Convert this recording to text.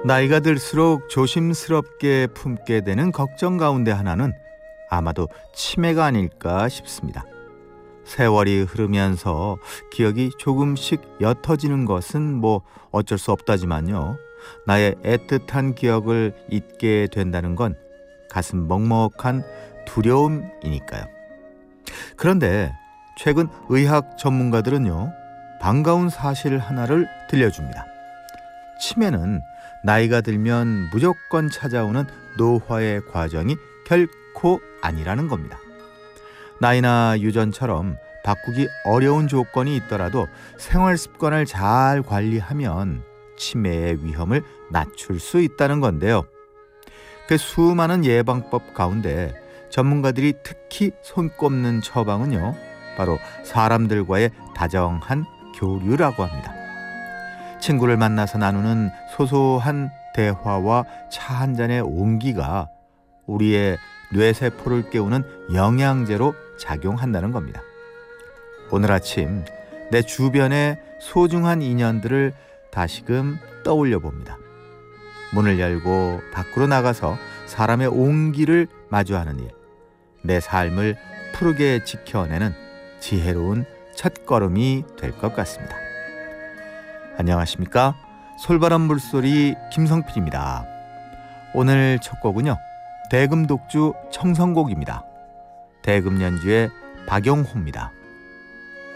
나이가 들수록 조심스럽게 품게 되는 걱정 가운데 하나는 아마도 치매가 아닐까 싶습니다. 세월이 흐르면서 기억이 조금씩 옅어지는 것은 뭐 어쩔 수 없다지만요. 나의 애틋한 기억을 잊게 된다는 건 가슴 먹먹한 두려움이니까요. 그런데 최근 의학 전문가들은요, 반가운 사실 하나를 들려줍니다. 치매는 나이가 들면 무조건 찾아오는 노화의 과정이 결코 아니라는 겁니다. 나이나 유전처럼 바꾸기 어려운 조건이 있더라도 생활 습관을 잘 관리하면 치매의 위험을 낮출 수 있다는 건데요. 그 수많은 예방법 가운데 전문가들이 특히 손꼽는 처방은요, 바로 사람들과의 다정한 교류라고 합니다. 친구를 만나서 나누는 소소한 대화와 차 한 잔의 온기가 우리의 뇌세포를 깨우는 영양제로 작용한다는 겁니다. 오늘 아침 내 주변의 소중한 인연들을 다시금 떠올려 봅니다. 문을 열고 밖으로 나가서 사람의 온기를 마주하는 일, 내 삶을 푸르게 지켜내는 지혜로운 첫걸음이 될 것 같습니다. 안녕하십니까? 솔바람 물소리 김성필입니다. 오늘 첫 곡은요, 대금독주 청성곡입니다. 대금 연주의 박영호입니다.